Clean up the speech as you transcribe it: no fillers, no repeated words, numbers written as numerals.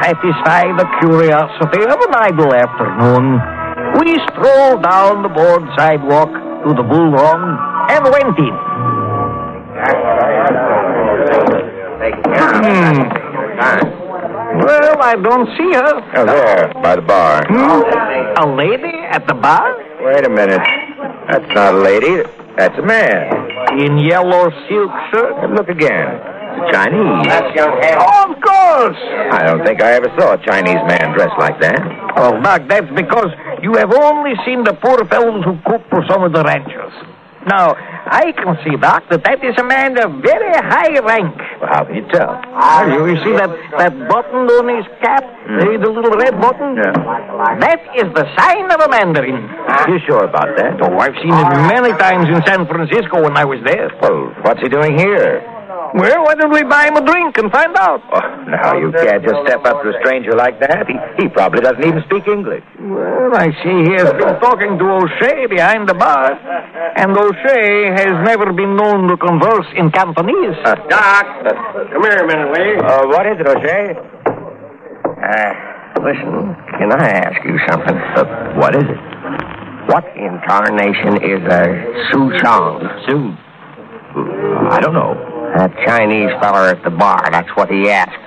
satisfy the curiosity of an idle afternoon, we strolled down the board sidewalk to the Bull Run and went in. Well, I don't see her. Oh, there, by the bar. A lady at the bar? Wait a minute. That's not a lady. That's a man. In yellow silk shirt? And look again. It's a Chinese. Oh, of course. I don't think I ever saw a Chinese man dressed like that. Oh, Doc, that's because you have only seen the poor fellows who cook for some of the ranchers. Now, I can see, Doc, that is a man of very high rank. Well, how can you tell? You see that button on his cap? The little red button? Yeah. That is the sign of a Mandarin. You sure about that? Oh, I've seen it many times in San Francisco when I was there. Well, what's he doing here? Well, why don't we buy him a drink and find out? Oh, now, you can't just step up to a stranger like that. He probably doesn't even speak English. Well, I see he has been talking to O'Shea behind the bar, and O'Shea has never been known to converse in Cantonese. Doc, come here a minute, will you? What is it, O'Shea? Listen, can I ask you something? What is it? What in tarnation is a souchong? I don't know. That Chinese feller at the bar, that's what he asked.